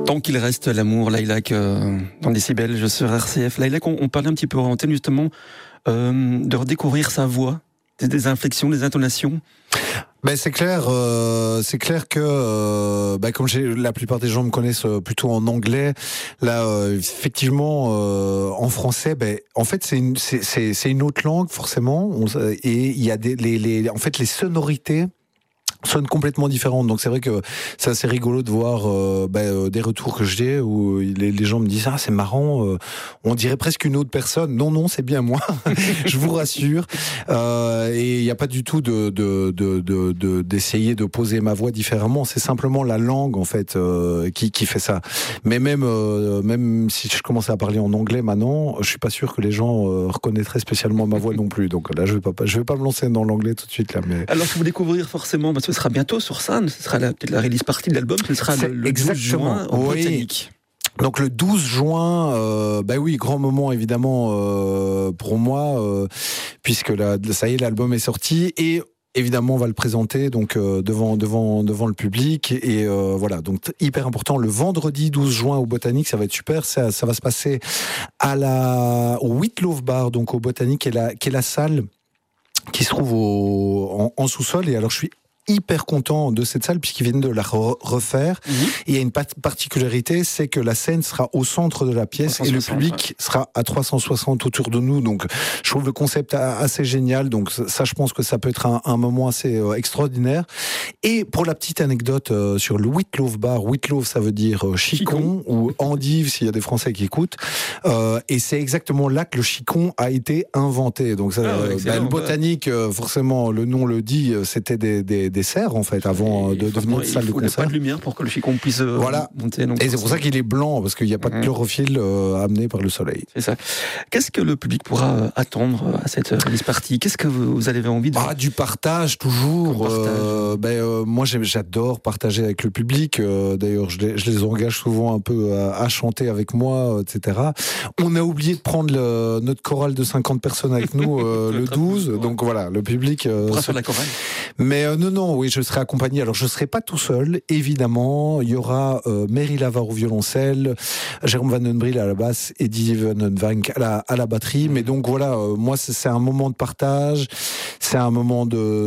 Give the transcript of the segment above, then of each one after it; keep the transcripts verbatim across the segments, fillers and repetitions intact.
Tant qu'il reste l'amour, Lilac, euh, dans Décibel, je sur R C F. Lilac, on, on parlait un petit peu en antenne justement euh, de redécouvrir sa voix, des, des inflexions, des intonations. Ben c'est clair, euh, c'est clair que euh, ben comme j'ai, la plupart des gens me connaissent plutôt en anglais, là euh, effectivement euh, en français, ben en fait c'est une c'est c'est, c'est une autre langue forcément, on, et il y a des les, les en fait les sonorités sonnent complètement différentes. Donc c'est vrai que c'est assez rigolo de voir euh, bah, euh, des retours que j'ai où les, les gens me disent ah c'est marrant, euh, on dirait presque une autre personne. Non non c'est bien moi, je vous rassure. Euh, et il n'y a pas du tout de, de, de, de, de d'essayer de poser ma voix différemment. C'est simplement la langue en fait euh, qui, qui fait ça. Mais même euh, même si je commençais à parler en anglais maintenant, je suis pas sûr que les gens euh, reconnaîtraient spécialement ma voix non plus. Donc là je vais pas je vais pas me lancer dans l'anglais tout de suite là. Mais alors si vous découvrir forcément, parce que ce sera bientôt sur scène, ce sera la, peut-être la release partie de l'album, ce sera le, le douze juin en oui. Botanique. Donc le douze juin, euh, bah oui, grand moment évidemment euh, pour moi, euh, puisque la, ça y est, l'album est sorti et évidemment on va le présenter donc euh, devant devant devant le public et euh, voilà, donc hyper important, le vendredi douze juin au Botanique, ça va être super. Ça, ça va se passer à la au Wheat Loaf Bar, donc au Botanique, qui est la qui est la salle qui se trouve au, en, en sous-sol. Et alors je suis hyper content de cette salle puisqu'ils viennent de la re- refaire. Mmh. Et il y a une particularité, c'est que la scène sera au centre de la pièce trois cent soixante, et le public ouais. sera à trois cent soixante autour de nous. Donc je trouve le concept assez génial. Donc ça, je pense que ça peut être un, un moment assez euh, extraordinaire. Et pour la petite anecdote euh, sur le Wheat Loaf Bar, Wheat Loaf ça veut dire euh, chicon, chicon ou endive s'il y a des Français qui écoutent. Euh, et c'est exactement là que le chicon a été inventé. Donc ça, ah ouais, euh, bah, le Botanique, euh, forcément le nom le dit, c'était des, des des serres en fait avant et de devenir salle de concert. Il faut pas de lumière pour que le chicon puisse euh, voilà. monter. Donc et c'est pour ça qu'il est blanc parce qu'il n'y a pas de chlorophylle euh, amené par le soleil. C'est ça. Qu'est-ce que le public pourra euh, attendre à cette release party ? Qu'est-ce que vous, vous avez envie de ah, du partage toujours. Partage. Euh, ben euh, moi j'adore partager avec le public. Euh, d'ailleurs je les, je les engage souvent un peu à, à chanter avec moi, et cetera. On a oublié de prendre le, notre chorale de cinquante personnes avec nous euh, le douze. Donc voilà, le public. Euh, on pourra faire la chorale. Mais euh, non non. Oui, je serai accompagné. Alors, je ne serai pas tout seul, évidemment. Il y aura euh, Mary Lavar au violoncelle, Jérôme Van Den Briel à la basse, Eddie Van Den Vank à la, à la batterie. Mais donc, voilà, euh, moi, c'est, c'est un moment de partage. C'est un moment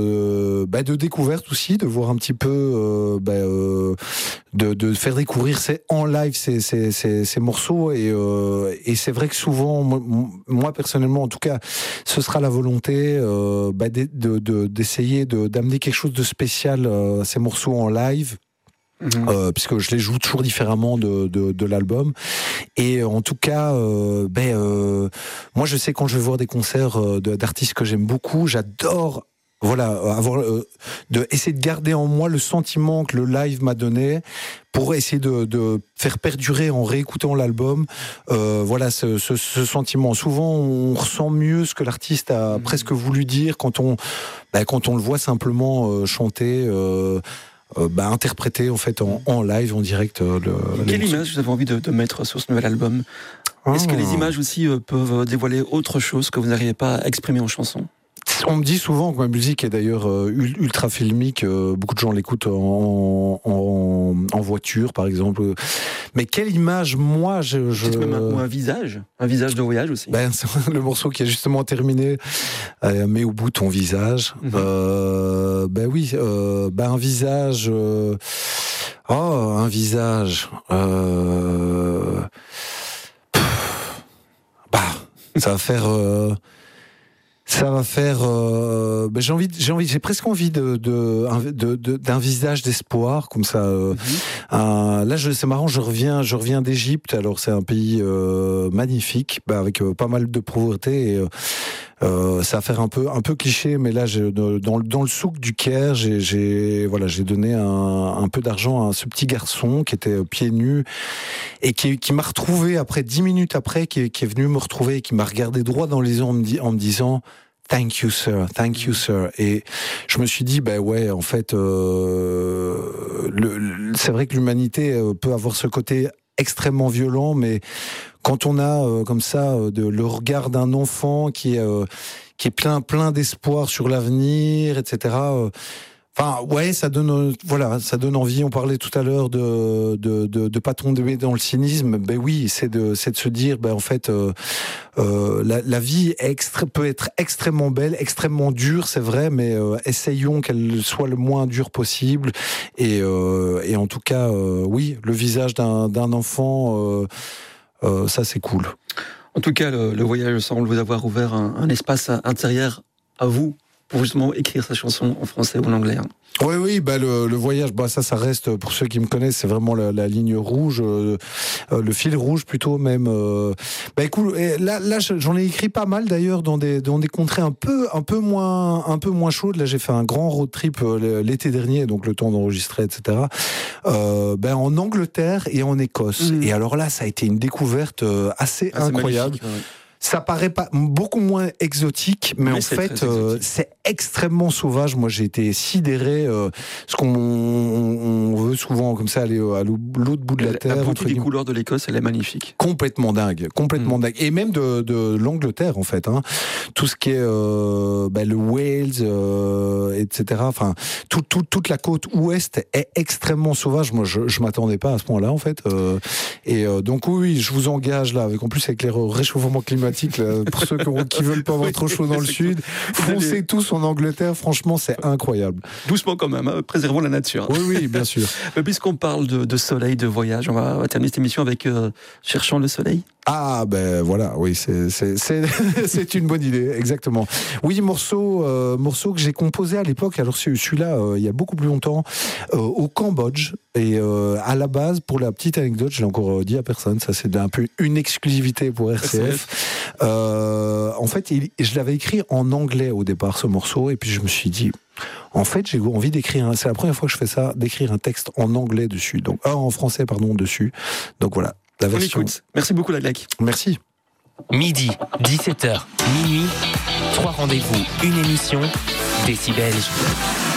de, bah, de découverte aussi, de voir un petit peu, euh, bah, euh, de, de faire découvrir ces, en live ces, ces, ces, ces morceaux. Et, euh, et c'est vrai que souvent, moi, moi, personnellement, en tout cas, ce sera la volonté euh, bah, de, de, d'essayer de, d'amener quelque chose de spécial, euh, ces morceaux en live. Mmh. Euh, puisque je les joue toujours différemment de, de, de l'album. Et en tout cas, euh, ben, euh, moi je sais quand je vais voir des concerts euh, de, d'artistes que j'aime beaucoup, j'adore voilà, avoir, euh, de essayer de garder en moi le sentiment que le live m'a donné pour essayer de, de faire perdurer en réécoutant l'album, euh, voilà, ce, ce, ce sentiment. Souvent, on ressent mieux ce que l'artiste a mmh. presque voulu dire quand on, ben, quand on le voit simplement euh, chanter. Euh, Euh, bah, interpréter en fait en, en live, en direct. Euh, le, Quelle image vous avez envie de, de mettre sur ce nouvel album ? ah. Est-ce que les images aussi euh, peuvent dévoiler autre chose que vous n'arrivez pas à exprimer en chanson ? On me dit souvent que ma musique est d'ailleurs euh, ultra filmique. Euh, beaucoup de gens l'écoutent en, en, en voiture, par exemple. Mais quelle image, moi, je... je... C'est même un, un visage, un visage de voyage aussi. Ben, c'est le morceau qui est justement terminé. Euh, mets au bout ton visage. Mm-hmm. Euh, ben oui, euh, ben un visage... Euh... Oh, un visage... Euh... Bah, ça va faire... Euh... Ça va faire. Euh, ben j'ai envie, j'ai envie, j'ai presque envie de, de, de, de d'un visage d'espoir comme ça. Euh, mm-hmm. un, là, je, c'est marrant. Je reviens, je reviens d'Égypte. Alors, c'est un pays euh, magnifique, ben, avec euh, pas mal de pauvreté. Et, euh, euh, ça va faire un peu, un peu cliché, mais là, j'ai, dans, dans le souk du Caire, j'ai, j'ai, voilà, j'ai donné un, un peu d'argent à ce petit garçon qui était pieds nus et qui, qui m'a retrouvé après dix minutes après, qui, qui est venu me retrouver et qui m'a regardé droit dans les yeux en me, di, en me disant. Thank you, sir. Thank you, sir. Et je me suis dit, ben ouais, en fait, euh, le, le, c'est vrai que l'humanité peut avoir ce côté extrêmement violent, mais quand on a euh, comme ça euh, de, le regard d'un enfant qui est euh, qui est plein plein d'espoir sur l'avenir, et cetera. Euh, Enfin, ouais, ça donne, voilà, ça donne envie. On parlait tout à l'heure de de de, de pas tomber dans le cynisme. Ben oui, c'est de c'est de se dire, ben en fait, euh, euh, la, la vie est extra, peut être extrêmement belle, extrêmement dure, c'est vrai, mais euh, essayons qu'elle soit le moins dure possible. Et euh, et en tout cas, euh, oui, le visage d'un d'un enfant, euh, euh, ça c'est cool. En tout cas, le, le voyage semble vous avoir ouvert un, un espace intérieur à vous pour justement écrire sa chanson en français ou en anglais. Hein. Oui, oui, bah le, le voyage, bah ça, ça reste, pour ceux qui me connaissent, c'est vraiment la, la ligne rouge, euh, le fil rouge plutôt même. Euh, bah écoute, là, là, j'en ai écrit pas mal d'ailleurs dans des, dans des contrées un peu, un peu moins, un peu moins chaudes. Là, j'ai fait un grand road trip l'été dernier, donc le temps d'enregistrer, et cetera. Euh, ben en Angleterre et en Écosse. Mmh. Et alors là, ça a été une découverte assez ah, incroyable. Ouais. Ça paraît pas beaucoup moins exotique, mais, mais en fait, euh, c'est extrêmement sauvage. Moi, j'ai été sidéré. Euh, ce qu'on on, on veut souvent comme ça aller à l'autre bout de la, la terre. La beauté des couleurs de l'Écosse, elle est magnifique. Complètement dingue, complètement mmh. dingue. Et même de, de l'Angleterre, en fait. Hein. Tout ce qui est euh, bah, le Wales, euh, et cetera. Enfin, tout, tout, toute la côte ouest est extrêmement sauvage. Moi, je, je m'attendais pas à ce point-là, en fait. Euh, et euh, donc oui, je vous engage là, avec en plus avec les réchauffements climatiques. Là, pour ceux qui veulent pas avoir trop chaud dans le sud, foncez tous en Angleterre, franchement c'est incroyable. Doucement quand même, hein, préservons la nature. Oui, oui, bien sûr. Mais puisqu'on parle de, de soleil, de voyage, on va, on va terminer cette émission avec euh, Cherchant le soleil. Ah ben voilà, oui, c'est c'est c'est c'est une bonne idée, exactement. Oui, morceau euh, morceau que j'ai composé à l'époque. Alors celui-là, euh, il y a beaucoup plus longtemps, euh, au Cambodge. Et euh, à la base, pour la petite anecdote, je l'ai encore dit à personne. Ça, c'est un peu une exclusivité pour R C F. Euh, en fait, il, je l'avais écrit en anglais au départ ce morceau, et puis je me suis dit. En fait, j'ai envie d'écrire. C'est la première fois que je fais ça, d'écrire un texte en anglais dessus. Donc, ah, en français, pardon, dessus. Donc voilà. La version. Merci beaucoup, Laglac. Merci. Midi, dix-sept heures, minuit, trois rendez-vous, une émission, Décibelge.